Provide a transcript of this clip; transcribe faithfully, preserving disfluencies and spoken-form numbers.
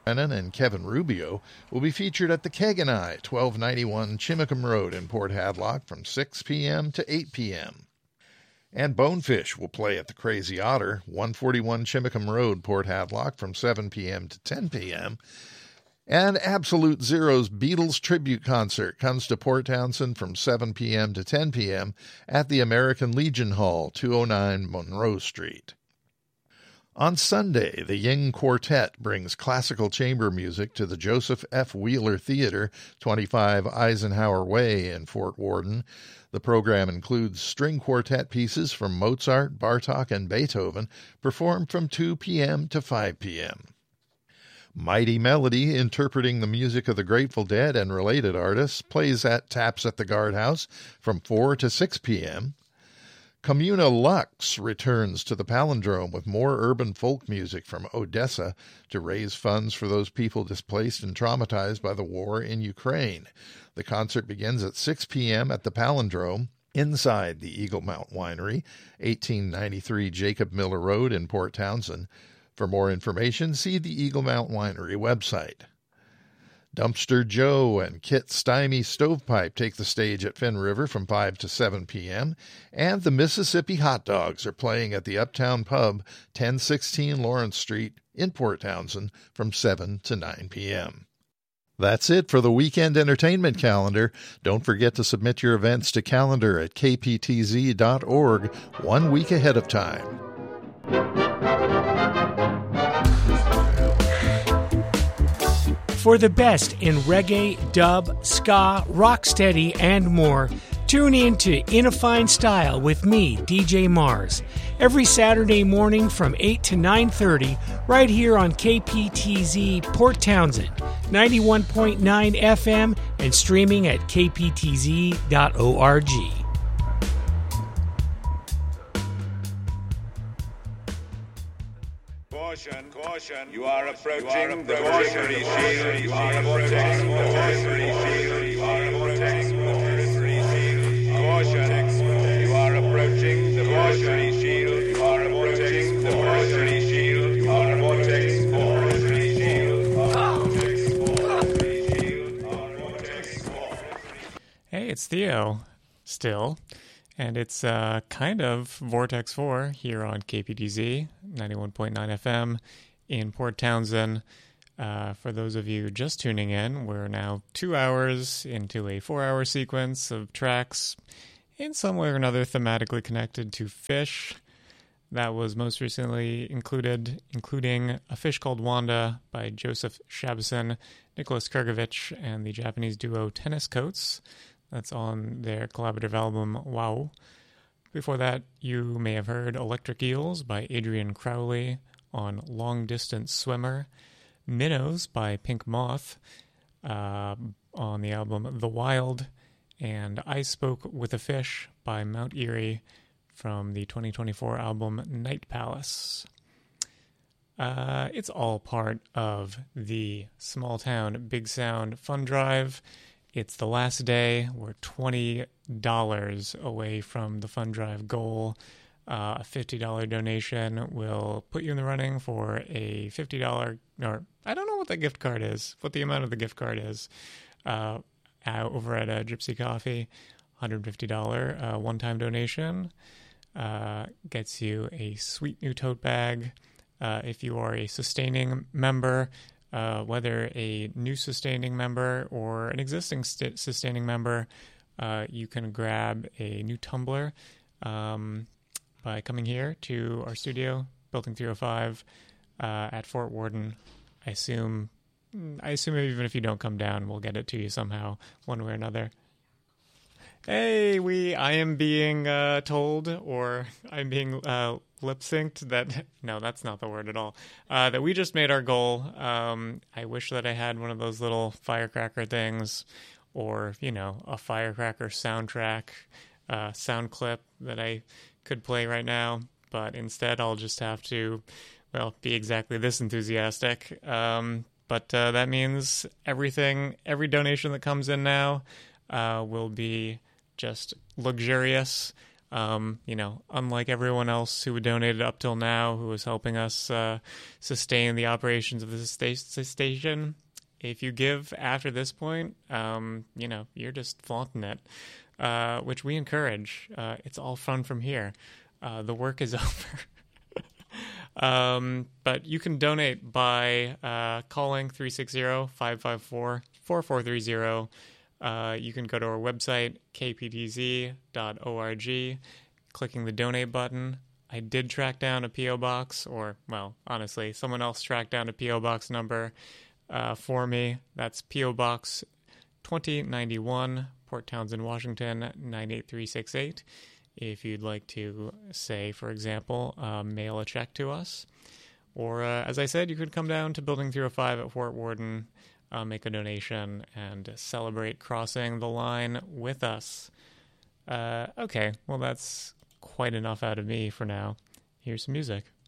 Brennan and Kevin Rubio will be featured at the Keg and I, twelve ninety-one Chimacum Road in Port Hadlock from six p.m. to eight p.m. And Bonefish will play at the Crazy Otter, one forty-one Chimacum Road, Port Hadlock from seven p.m. to ten p.m. And Absolute Zero's Beatles Tribute Concert comes to Port Townsend from seven p.m. to ten p.m. at the American Legion Hall, two oh nine Monroe Street. On Sunday, the Ying Quartet brings classical chamber music to the Joseph F. Wheeler Theater, twenty-five Eisenhower Way in Fort Worden. The program includes string quartet pieces from Mozart, Bartok, and Beethoven, performed from two p.m. to five p.m. Mighty Melody, interpreting the music of the Grateful Dead and related artists, plays at Taps at the Guardhouse from four to six p.m. Communa Lux returns to the Palindrome with more urban folk music from Odessa to raise funds for those people displaced and traumatized by the war in Ukraine. The concert begins at six p.m. at the Palindrome inside the Eagle Mount Winery, eighteen ninety-three Jacob Miller Road in Port Townsend. For more information, see the Eagle Mount Winery website. Dumpster Joe and Kit Stymie Stovepipe take the stage at Finn River from five to seven p.m., and the Mississippi Hot Dogs are playing at the Uptown Pub, ten sixteen Lawrence Street in Port Townsend from seven to nine p.m. That's it for the weekend entertainment calendar. Don't forget to submit your events to calendar at k p t z dot org one week ahead of time. For the best in reggae, dub, ska, rocksteady, and more, tune in to In a Fine Style with me, D J Mars, every Saturday morning from eight to nine thirty, right here on K P T Z Port Townsend, ninety-one point nine F M, and streaming at k p t z dot org. Caution, caution, you are approaching the Vortex Shield. You are approaching the Vortex Shield. You are approaching the Vortex Shield. Caution, you are approaching the Vortex Shield. You are approaching the Vortex Shield. You are approaching the Vortex Shield. Hey, it's Theo, still. And it's uh, kind of Vortex four here on K P T Z, ninety-one point nine F M in Port Townsend. Uh, for those of you just tuning in, we're now two hours into a four-hour sequence of tracks in some way or another thematically connected to fish. That was most recently included, including A Fish Called Wanda by Joseph Shabison, Nicholas Kurgovich, and the Japanese duo Tennis Coats. That's on their collaborative album, Wow. Before that, you may have heard Electric Eels by Adrian Crowley on Long Distance Swimmer, Minnows by Pink Moth uh, on the album The Wild, and I Spoke with a Fish by Mount Erie from the twenty twenty-four album Night Palace. Uh, it's all part of the Small Town Big Sound Fund Drive. It's the last day. We're twenty dollars away from the fund drive goal. Uh, a fifty dollars donation will put you in the running for a fifty dollars, or I don't know what that gift card is, what the amount of the gift card is, uh, over at uh, Gypsy Coffee. one hundred fifty dollars uh, one-time donation uh, gets you a sweet new tote bag. Uh, if you are a sustaining member, Uh, whether a new sustaining member or an existing st- sustaining member, uh, you can grab a new tumbler um, by coming here to our studio, Building three oh five, uh, at Fort Worden. I assume, I assume even if you don't come down, we'll get it to you somehow, one way or another. Hey, we, I am being uh, told, or I'm being uh, lip-synced that, no, that's not the word at all, uh, that we just made our goal. Um, I wish that I had one of those little firecracker things, or, you know, a firecracker soundtrack, uh, sound clip that I could play right now, but instead I'll just have to, well, be exactly this enthusiastic. Um, but uh, that means everything, every donation that comes in now uh, will be just luxurious. Um, you know, unlike everyone else who donated up till now, who was helping us uh, sustain the operations of this sta- station, if you give after this point, um, you know, you're just flaunting it, uh, which we encourage. Uh, it's all fun from here. Uh, the work is over. Um, but you can donate by uh, calling three six zero, five five four, four four three zero. Uh, you can go to our website, k p d z dot org, clicking the donate button. I did track down a P O box, or, well, honestly, someone else tracked down a P O box number uh, for me. That's P O Box twenty ninety-one, Port Townsend, Washington, nine eight three six eight. If you'd like to, say, for example, uh, mail a check to us. Or, uh, as I said, you could come down to Building three oh five at Fort Worden, uh, make a donation, and celebrate crossing the line with us. Uh, okay, well, that's quite enough out of me for now. Here's some music.